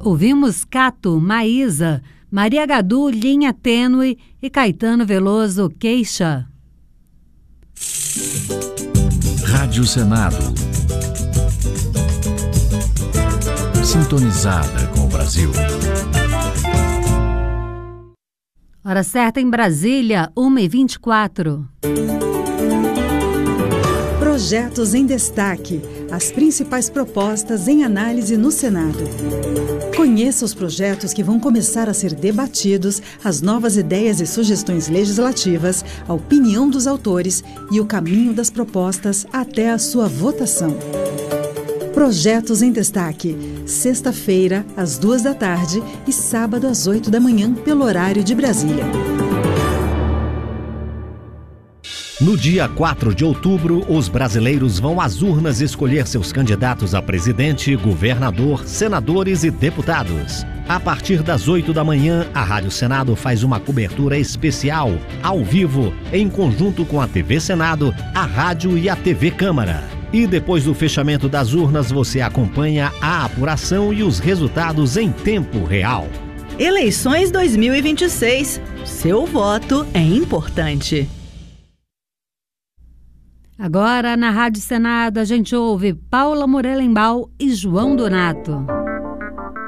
Ouvimos Cato, Maísa, Maria Gadu, Linha Tênue e Caetano Veloso, Queixa. Rádio Senado. Sintonizada com o Brasil. Hora certa em Brasília, 1h24. Projetos em destaque. As principais propostas em análise no Senado. Conheça os projetos que vão começar a ser debatidos, as novas ideias e sugestões legislativas, a opinião dos autores e o caminho das propostas até a sua votação. Projetos em destaque. Sexta-feira, às 14h e sábado, às 8h, pelo horário de Brasília. No dia 4 de outubro, os brasileiros vão às urnas escolher seus candidatos a presidente, governador, senadores e deputados. A partir das 8h, a Rádio Senado faz uma cobertura especial, ao vivo, em conjunto com a TV Senado, a Rádio e a TV Câmara. E depois do fechamento das urnas, você acompanha a apuração e os resultados em tempo real. Eleições 2026. Seu voto é importante. Agora, na Rádio Senado, a gente ouve Paula Morelenbaum e João Donato.